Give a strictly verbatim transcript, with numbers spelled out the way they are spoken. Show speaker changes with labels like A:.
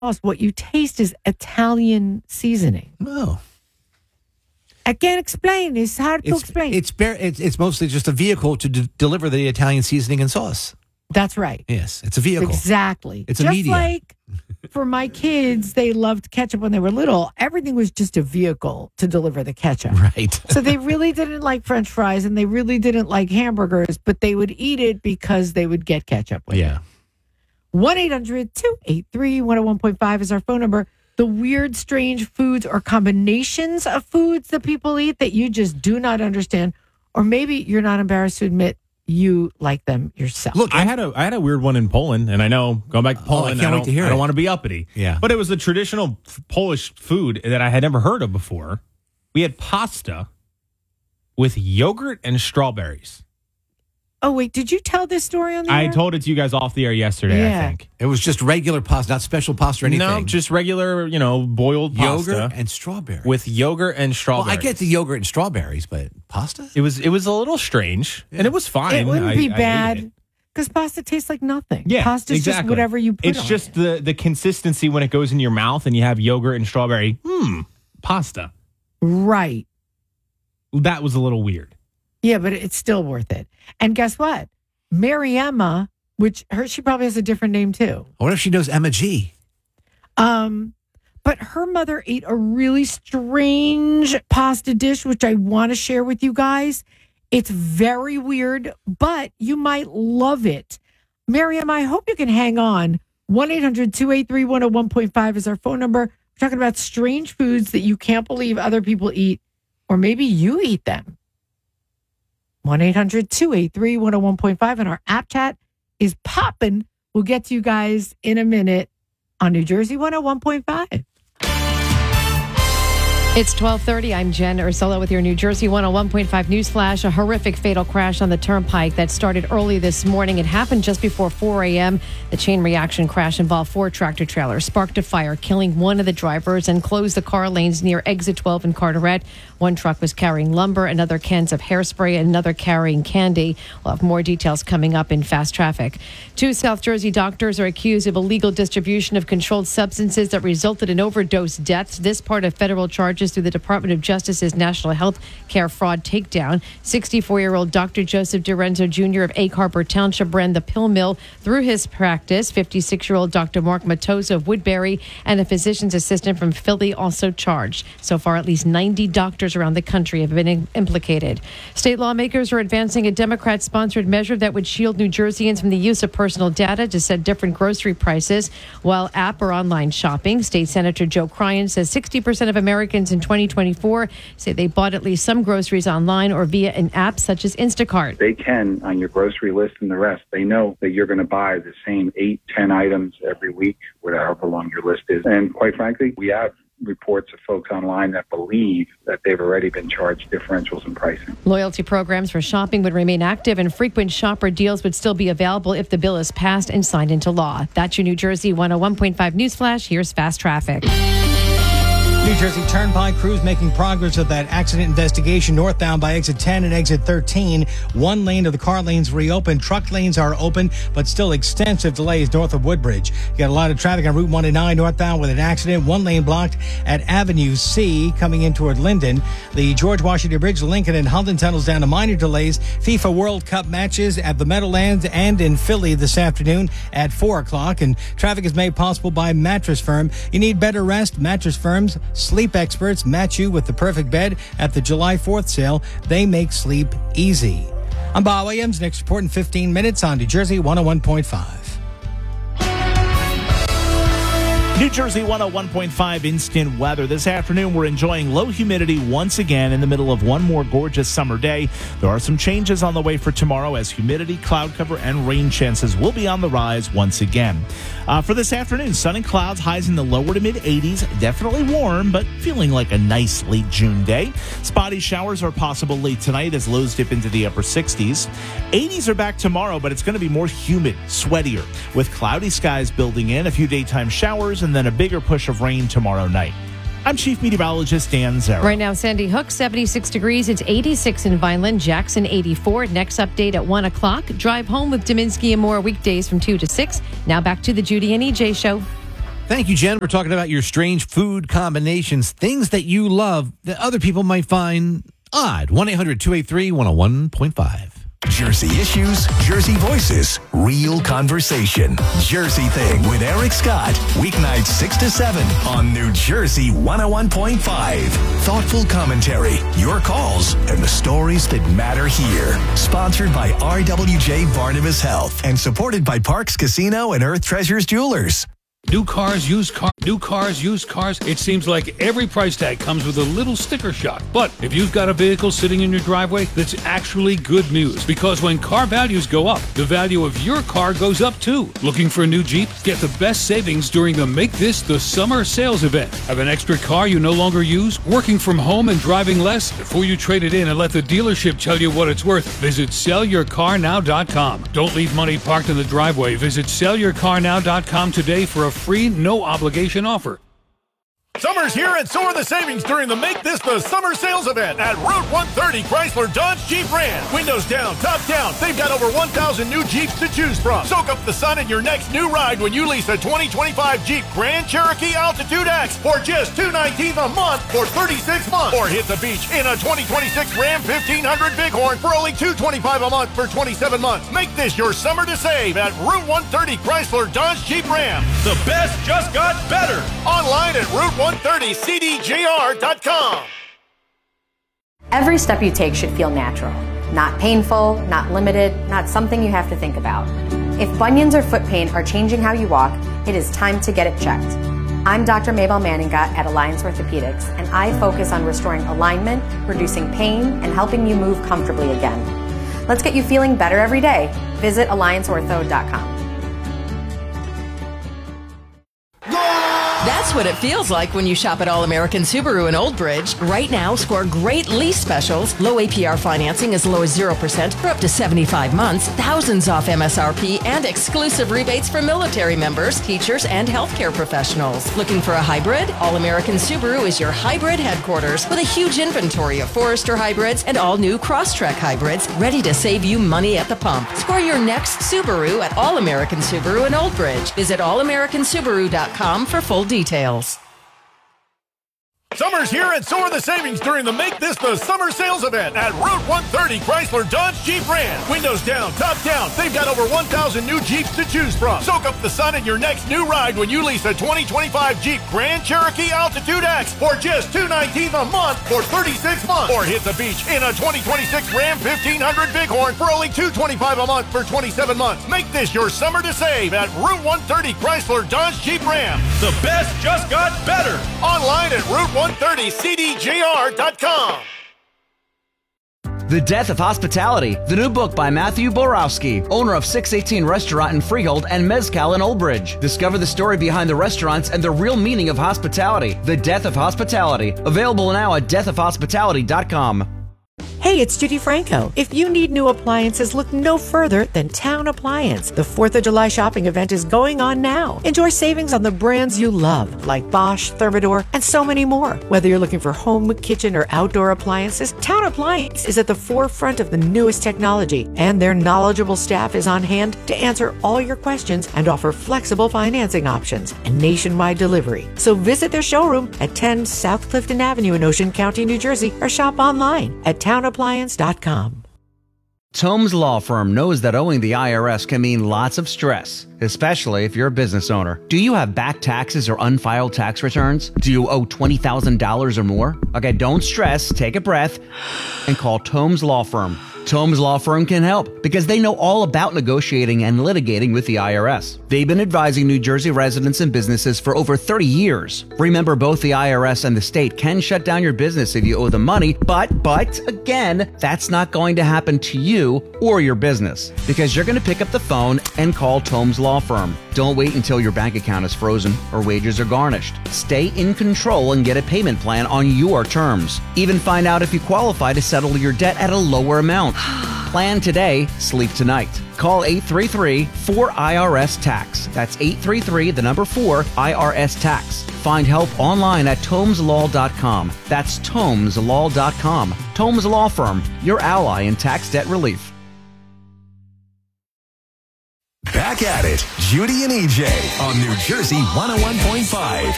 A: what you taste is Italian seasoning.
B: Oh.
A: I can't explain. It's hard to
B: It's
A: explain.
B: it's, bare, it's it's mostly just a vehicle to d- deliver the Italian seasoning and sauce.
A: That's right.
B: Yes, it's a vehicle.
A: Exactly.
B: It's a
A: just
B: media.
A: like for my kids, they loved ketchup when they were little. Everything was just a vehicle to deliver the ketchup.
B: Right.
A: So they really didn't like French fries and they really didn't like hamburgers, but they would eat it because they would get ketchup with
B: Yeah.
A: it. one eight hundred two eight three one oh one point five is our phone number. The weird, strange foods or combinations of foods that people eat that you just do not understand, or maybe you're not embarrassed to admit you like them yourself.
C: Look, I had a I had a weird one in Poland, and I know going back to Poland,
B: can't
C: I
B: wait
C: don't,
B: to hear
C: I don't
B: it.
C: want to be uppity,
B: Yeah.
C: but it was a traditional f- Polish food that I had never heard of before. We had pasta with yogurt and strawberries.
A: Oh, wait, did you tell this story on the
C: I
A: air?
C: told it to you guys off the air yesterday.
A: Yeah.
C: I think
B: It was just regular pasta, not special pasta or anything.
C: no, just regular, you know, boiled
B: yogurt
C: pasta
B: and strawberry.
C: with yogurt and
B: well,
C: strawberries.
B: I get the yogurt and strawberries, but pasta?
C: It was it was a little strange, and it was fine.
A: It wouldn't
C: I-
A: be
C: I ate
A: bad
C: it.
A: because pasta tastes like nothing.
C: Yeah,
A: Pasta's
C: exactly.
A: just whatever you put
C: It's
A: on
C: just
A: it.
C: the the consistency when it goes in your mouth and you have yogurt and strawberry. Hmm, pasta.
A: Right.
C: That was a little weird.
A: Yeah, but it's still worth it. And guess what? Mary Emma, which her she probably has a different name too.
B: I wonder if she knows Emma G.
A: Um, but her mother ate a really strange pasta dish, which I want to share with you guys. It's very weird, but you might love it. Miriam, I hope you can hang on. one eight hundred two eight three one oh one point five is our phone number. We're talking about strange foods that you can't believe other people eat, or maybe you eat them. one eight hundred two eight three one oh one point five, and our app chat is popping. We'll get to you guys in a minute on New Jersey one oh one point five.
D: It's twelve thirty. I'm Jen Ursula with your New Jersey one oh one point five news flash. A horrific fatal crash on the Turnpike that started early this morning. It happened just before four a.m. The chain reaction crash involved four tractor trailers, sparked a fire, killing one of the drivers and closed the car lanes near exit twelve in Carteret. One truck was carrying lumber, another cans of hairspray, and another carrying candy. We'll have more details coming up in fast traffic. Two South Jersey doctors are accused of illegal distribution of controlled substances that resulted in overdose deaths. This part of federal charges through the Department of Justice's National Health Care Fraud Takedown. sixty-four-year-old Doctor Joseph DiRenzo Junior of Egg Harbor Township ran the pill mill through his practice. fifty-six-year-old Doctor Mark Matosa of Woodbury and a physician's assistant from Philly also charged. So far, at least ninety doctors around the country have been in- implicated. State lawmakers are advancing a Democrat-sponsored measure that would shield New Jerseyans from the use of personal data to set different grocery prices while app or online shopping. State Senator Joe Cryan says sixty percent of Americans in twenty twenty-four say they bought at least some groceries online or via an app such as Instacart.
E: They can, on your grocery list and the rest, they know that you're going to buy the same eight, ten items every week, whatever long your list is. And quite frankly, we have reports of folks online that believe that they've already been charged differentials in pricing.
D: Loyalty programs for shopping would remain active, and frequent shopper deals would still be available if the bill is passed and signed into law. That's your New Jersey one oh one point five news flash. Here's fast traffic.
F: New Jersey Turnpike crews making progress with that accident investigation northbound by exit ten and exit thirteen. One lane of the car lanes reopened. Truck lanes are open, but still extensive delays north of Woodbridge. You got a lot of traffic on Route one and nine northbound with an accident. One lane blocked at Avenue C coming in toward Linden. The George Washington Bridge, Lincoln, and Huldon tunnels down to minor delays. FIFA World Cup matches at the Meadowlands and in Philly this afternoon at four o'clock. And traffic is made possible by Mattress Firm. You need better rest? Mattress Firm's sleep experts match you with the perfect bed at the July fourth sale. They make sleep easy. I'm Bob Williams. Next report in fifteen minutes on New Jersey one oh one point five.
G: New Jersey one oh one point five instant weather. This afternoon, we're enjoying low humidity once again in the middle of one more gorgeous summer day. There are some changes on the way for tomorrow as humidity, cloud cover, and rain chances will be on the rise once again. Uh, for this afternoon, sun and clouds, highs in the lower to mid eighties. Definitely warm, but feeling like a nice late June day. Spotty showers are possible late tonight as lows dip into the upper sixties. eighties are back tomorrow, but it's going to be more humid, sweatier, with cloudy skies building in, a few daytime showers, and then a bigger push of rain tomorrow night. I'm Chief Meteorologist Dan Zara.
D: Right now, Sandy Hook, seventy-six degrees. It's eighty-six in Vineland. Jackson, eighty-four. Next update at one o'clock. Drive home with Dominski and more weekdays from two to six. Now back to the Judy and E J show.
B: Thank you, Jen. We're talking about your strange food combinations, things that you love that other people might find odd. one eight hundred two eight three one oh one point five.
H: Jersey issues, Jersey voices, real conversation. Jersey Thing with Eric Scott. Weeknights six to seven on New Jersey one oh one point five. Thoughtful commentary, your calls, and the stories that matter here. Sponsored by R W J Barnabas Health and supported by Parks Casino and Earth Treasures Jewelers.
I: New cars, used cars, new cars, used cars. It seems like every price tag comes with a little sticker shock. But if you've got a vehicle sitting in your driveway, that's actually good news. Because when car values go up, the value of your car goes up too. Looking for a new Jeep? Get the best savings during the Make This the Summer sales event. Have an extra car you no longer use? Working from home and driving less? Before you trade it in and let the dealership tell you what it's worth, visit sell your car now dot com. Don't leave money parked in the driveway. Visit sell your car now dot com today for a free, no obligation offer.
J: Summer's here and so are the savings during the Make This the Summer sales event at Route one thirty Chrysler Dodge Jeep Ram. Windows down, top down. They've got over one thousand new Jeeps to choose from. Soak up the sun in your next new ride when you lease a twenty twenty-five Jeep Grand Cherokee Altitude X for just two hundred nineteen dollars a month for thirty-six months. Or hit the beach in a twenty twenty-six Ram fifteen hundred Bighorn for only two hundred twenty-five dollars a month for twenty-seven months. Make this your summer to save at Route one thirty Chrysler Dodge Jeep Ram. The best just got better. Online at Route one thirty C D J R dot com.
K: Every step you take should feel natural, not painful, not limited, not something you have to think about. If bunions or foot pain are changing how you walk, it is time to get it checked. I'm Doctor Mabel Manninga at Alliance Orthopedics, and I focus on restoring alignment, reducing pain, and helping you move comfortably again. Let's get you feeling better every day. Visit alliance ortho dot com.
L: That's what it feels like when you shop at All American Subaru in Old Bridge. Right now, score great lease specials, low A P R financing as low as zero percent for up to seventy-five months, thousands off M S R P, and exclusive rebates for military members, teachers, and healthcare professionals. Looking for a hybrid? All American Subaru is your hybrid headquarters with a huge inventory of Forester hybrids and all new Crosstrek hybrids ready to save you money at the pump. Score your next Subaru at All American Subaru in Old Bridge. Visit all american subaru dot com for full details.
J: Summer's here and so are the savings during the Make This the Summer sales event at Route one thirty Chrysler Dodge Jeep Ram. Windows down, top down. They've got over one thousand new Jeeps to choose from. Soak up the sun in your next new ride when you lease a twenty twenty-five Jeep Grand Cherokee Altitude X for just two hundred nineteen dollars a month for thirty-six months. Or hit the beach in a twenty twenty-six Ram fifteen hundred Bighorn for only two hundred twenty-five dollars a month for twenty-seven months. Make this your summer to save at Route one thirty Chrysler Dodge Jeep Ram. The best just got better. Online at Route one thirty C D J R dot com.
M: The Death of Hospitality, the new book by Matthew Borowski, owner of six eighteen Restaurant in Freehold and Mezcal in Old Bridge. Discover the story behind the restaurants and the real meaning of hospitality. The Death of Hospitality, available now at death of hospitality dot com.
A: Hey, it's Judy Franco. If you need new appliances, look no further than Town Appliance. The fourth of July shopping event is going on now. Enjoy savings on the brands you love, like Bosch, Thermador, and so many more. Whether you're looking for home, kitchen, or outdoor appliances, Town Appliance is at the forefront of the newest technology, and their knowledgeable staff is on hand to answer all your questions and offer flexible financing options and nationwide delivery. So visit their showroom at ten South Clifton Avenue in Ocean County, New Jersey, or shop online at town appliance dot com.
M: Tomes Law Firm knows that owing the I R S can mean lots of stress, especially if you're a business owner. Do you have back taxes or unfiled tax returns? Do you owe twenty thousand dollars or more? Okay, don't stress, take a breath, and call Tomes Law Firm. Tomes Law Firm can help because they know all about negotiating and litigating with the I R S. They've been advising New Jersey residents and businesses for over thirty years. Remember, both the I R S and the state can shut down your business if you owe them money, but, but, again, that's not going to happen to you or your business because you're going to pick up the phone and call Tomes Law Firm. Don't wait until your bank account is frozen or wages are garnished. Stay in control and get a payment plan on your terms. Even find out if you qualify to settle your debt at a lower amount. Plan today, sleep tonight. Call eight three three, four I R S, T A X. That's eight three three, the number four, I R S, T A X. Find help online at tomes law dot com. That's tomes law dot com. Tomes Law Firm, your ally in tax debt relief.
H: Back at it. Judy and E J on New Jersey one oh one point five.